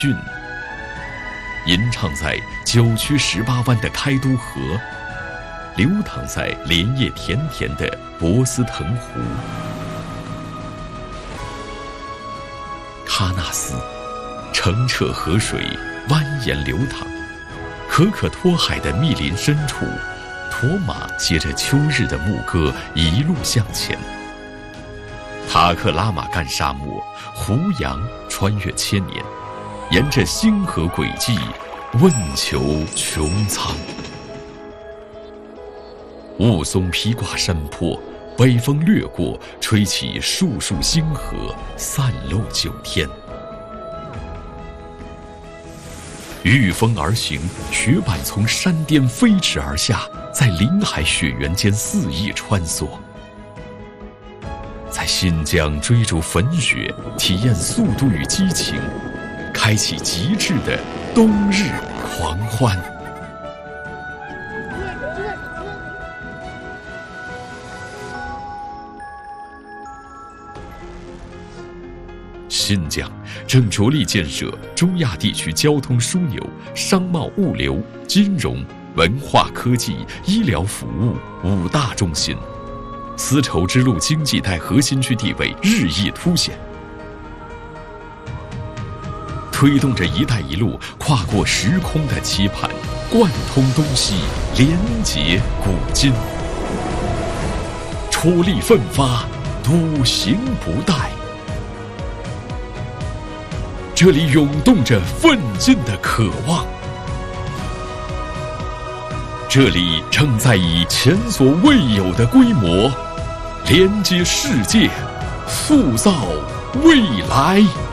郡，吟唱在9曲18弯的开都河，流淌在莲叶田田的博斯腾湖。喀纳斯，澄澈河水蜿蜒流淌，可可托海的密林深处，驼马携着秋日的牧歌一路向前。塔克拉玛干沙漠，胡杨穿越千年，沿着星河轨迹问求穹苍。雾凇披挂山坡，北风掠过，吹起树树星河，散落9天。御风而行，雪板从山巅飞驰而下，在林海雪原间肆意穿梭。在新疆追逐粉雪，体验速度与激情，开启极致的冬日狂欢。新疆正着力建设中亚地区交通枢纽、商贸物流、金融、文化科技、医疗服务5大中心，丝绸之路经济带核心区地位日益凸显，推动着“一带一路”跨过时空的期盼，贯通东西，连结古今。出力奋发，笃行不怠。这里涌动着奋进的渴望，这里正在以前所未有的规模连接世界，塑造未来。